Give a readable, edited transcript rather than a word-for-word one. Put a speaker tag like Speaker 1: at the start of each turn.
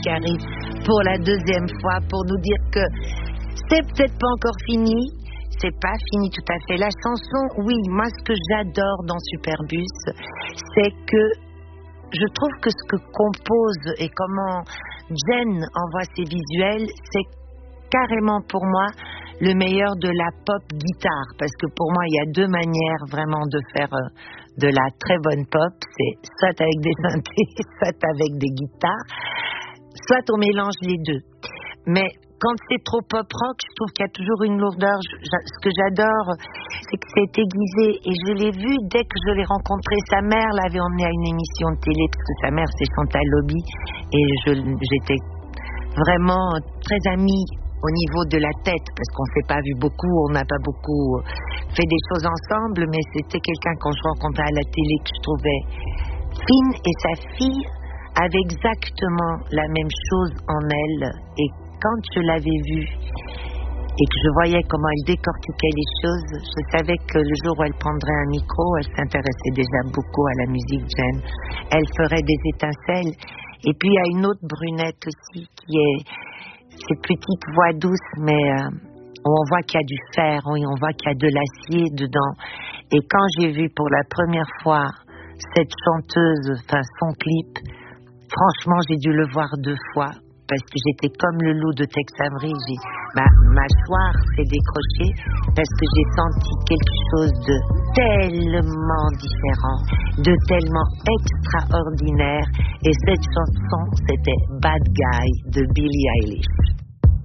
Speaker 1: qui arrive pour la deuxième fois pour nous dire que c'est peut-être pas encore fini. C'est pas fini tout à fait. La chanson, oui, moi ce que j'adore dans Superbus, c'est que je trouve que ce que compose et comment Jen envoie ses visuels, c'est carrément pour moi le meilleur de la pop guitare. Parce que pour moi, il y a deux manières vraiment de faire de la très bonne pop. C'est soit avec des synthés, soit avec des guitares, soit on mélange les deux. Mais quand c'est trop pop rock, je trouve qu'il y a toujours une lourdeur. Ce que j'adore, c'est que c'est aiguisé. Et je l'ai vu dès que je l'ai rencontré. Sa mère l'avait emmené à une émission de télé, parce que sa mère, c'est Chantal Lobby. Et j'étais vraiment très amie au niveau de la tête, parce qu'on ne s'est pas vu beaucoup, on n'a pas beaucoup fait des choses ensemble, mais c'était quelqu'un quand je rencontrais à la télé que je trouvais fine. Et sa fille avait exactement la même chose en elle. Et quand je l'avais vue et que je voyais comment elle décortiquait les choses, je savais que le jour où elle prendrait un micro, elle s'intéressait déjà beaucoup à la musique Jen. Elle ferait des étincelles. Et puis il y a une autre brunette aussi qui est cette petite voix douce, mais où on voit qu'il y a du fer, oui, on voit qu'il y a de l'acier dedans. Et quand j'ai vu pour la première fois cette chanteuse, enfin son clip, franchement j'ai dû le voir 2 fois. Parce que j'étais comme le loup de Tex Avery, ma mâchoire s'est décrochée parce que j'ai senti quelque chose de tellement différent, de tellement extraordinaire. Et cette chanson, c'était Bad Guy de Billie Eilish.